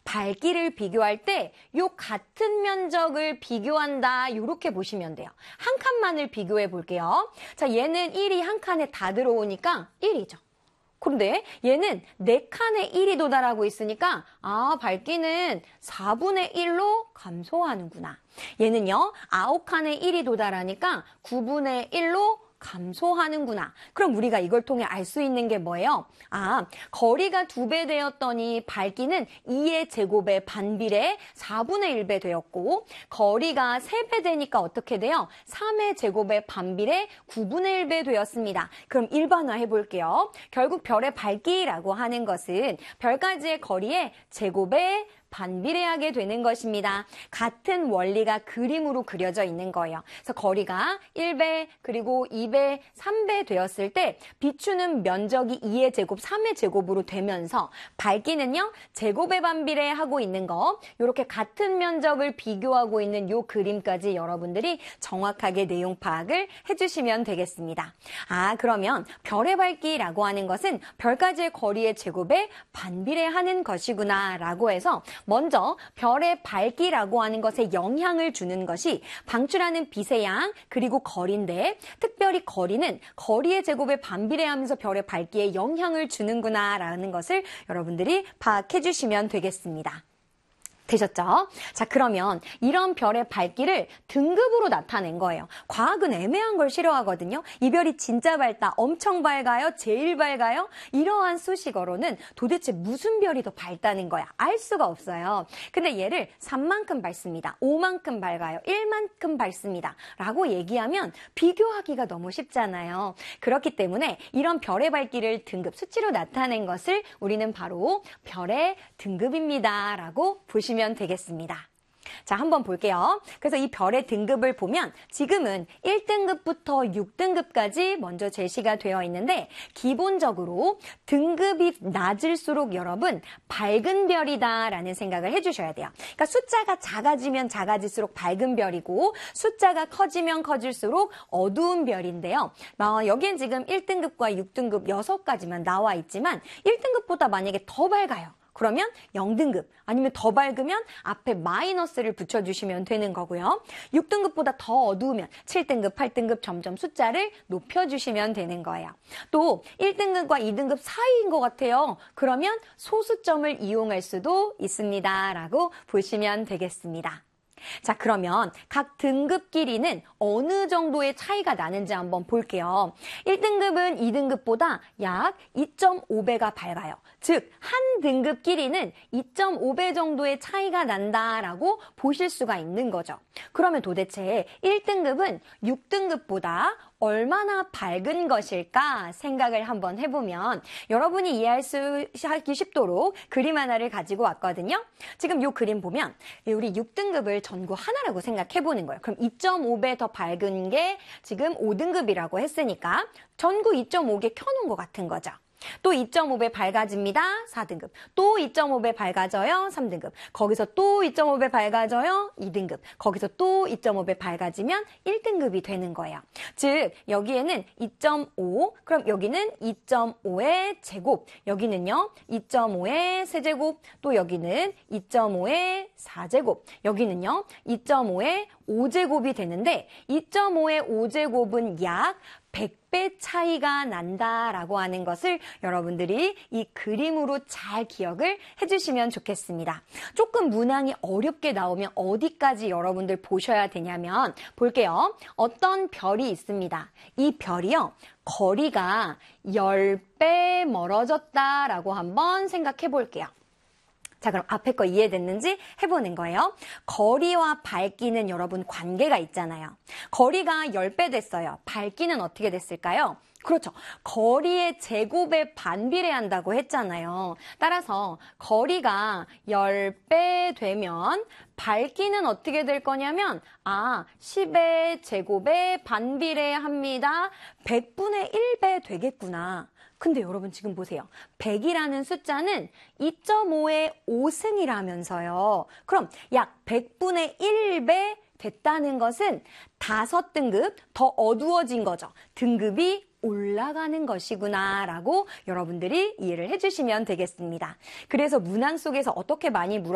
밝기를 비교할 때 요 같은 면적을 비교한다. 이렇게 보시면 돼요. 한 칸만을 비교해 볼게요. 자, 얘는 1이 한 칸에 다 들어오니까 1이죠. 그런데 얘는 4칸에 1이 도달하고 있으니까 밝기는 4분의 1로 감소하는구나. 얘는요 9칸에 1이 도달하니까 9분의 1로 감소하는구나. 그럼 우리가 이걸 통해 알 수 있는 게 뭐예요? 거리가 2배 되었더니 밝기는 2의 제곱에 반비례 4분의 1배 되었고, 거리가 3배 되니까 어떻게 돼요? 3의 제곱에 반비례 9분의 1배 되었습니다. 그럼 일반화 해볼게요. 결국 별의 밝기라고 하는 것은 별까지의 거리의 제곱에 반비례하게 되는 것입니다. 같은 원리가 그림으로 그려져 있는 거예요. 그래서 거리가 1배, 그리고 2배, 3배 되었을 때 비추는 면적이 2의 제곱, 3의 제곱으로 되면서 밝기는요, 제곱에 반비례하고 있는 거, 이렇게 같은 면적을 비교하고 있는 이 그림까지 여러분들이 정확하게 내용 파악을 해주시면 되겠습니다. 그러면 별의 밝기라고 하는 것은 별까지의 거리의 제곱에 반비례하는 것이구나 라고 해서 먼저 별의 밝기라고 하는 것에 영향을 주는 것이 방출하는 빛의 양 그리고 거리인데, 특별히 거리는 거리의 제곱에 반비례하면서 별의 밝기에 영향을 주는구나 라는 것을 여러분들이 파악해 주시면 되겠습니다. 되셨죠? 자, 그러면 이런 별의 밝기를 등급으로 나타낸 거예요. 과학은 애매한 걸 싫어하거든요. 이 별이 진짜 밝다, 엄청 밝아요, 제일 밝아요? 이러한 수식어로는 도대체 무슨 별이 더 밝다는 거야? 알 수가 없어요. 근데 얘를 3만큼 밝습니다, 5만큼 밝아요, 1만큼 밝습니다 라고 얘기하면 비교하기가 너무 쉽잖아요. 그렇기 때문에 이런 별의 밝기를 등급 수치로 나타낸 것을 우리는 바로 별의 등급입니다 라고 보시면 되겠습니다. 자, 한번 볼게요. 그래서 이 별의 등급을 보면 지금은 1등급부터 6등급까지 먼저 제시가 되어 있는데, 기본적으로 등급이 낮을수록 여러분 밝은 별이다 라는 생각을 해주셔야 돼요. 그러니까 숫자가 작아지면 작아질수록 밝은 별이고, 숫자가 커지면 커질수록 어두운 별인데요. 여기엔 지금 1등급과 6등급 6가지만 나와 있지만 1등급보다 만약에 더 밝아요. 그러면 0등급, 아니면 더 밝으면 앞에 마이너스를 붙여주시면 되는 거고요. 6등급보다 더 어두우면 7등급, 8등급 점점 숫자를 높여주시면 되는 거예요. 또 1등급과 2등급 사이인 것 같아요. 그러면 소수점을 이용할 수도 있습니다 라고 보시면 되겠습니다. 자, 그러면 각 등급끼리는 어느 정도의 차이가 나는지 한번 볼게요. 1등급은 2등급보다 약 2.5배가 밝아요. 즉, 한 등급끼리는 2.5배 정도의 차이가 난다라고 보실 수가 있는 거죠. 그러면 도대체 1등급은 6등급보다 얼마나 밝은 것일까 생각을 한번 해보면 여러분이 이해하기 쉽도록 그림 하나를 가지고 왔거든요. 지금 이 그림 보면 우리 6등급을 전구 하나라고 생각해보는 거예요. 그럼 2.5배 더 밝은 게 지금 5등급이라고 했으니까 전구 2.5개 켜놓은 것 같은 거죠. 또 2.5배 밝아집니다. 4등급. 또 2.5배 밝아져요. 3등급. 거기서 또 2.5배 밝아져요. 2등급. 거기서 또 2.5배 밝아지면 1등급이 되는 거예요. 즉, 여기에는 2.5, 그럼 여기는 2.5의 제곱, 여기는요 2.5의 세제곱, 또 여기는 2.5의 4제곱, 여기는요 2.5의 5제곱이 되는데, 2.5의 5제곱은 약 100배 차이가 난다라고 하는 것을 여러분들이 이 그림으로 잘 기억을 해주시면 좋겠습니다. 조금 문항이 어렵게 나오면 어디까지 여러분들 보셔야 되냐면, 볼게요. 어떤 별이 있습니다. 이 별이요, 거리가 10배 멀어졌다라고 한번 생각해 볼게요. 자, 그럼 앞에 거 이해됐는지 해보는 거예요. 거리와 밝기는 여러분 관계가 있잖아요. 거리가 10배 됐어요. 밝기는 어떻게 됐을까요? 그렇죠. 거리의 제곱에 반비례한다고 했잖아요. 따라서 거리가 10배 되면 밝기는 어떻게 될 거냐면 10의 제곱에 반비례합니다. 100분의 1배 되겠구나. 근데 여러분 지금 보세요. 100이라는 숫자는 2.5의 5승이라면서요. 그럼 약 100분의 1배 됐다는 것은 5등급 더 어두워진 거죠. 등급이 올라가는 것이구나 라고 여러분들이 이해를 해주시면 되겠습니다. 그래서 문항 속에서 어떻게 많이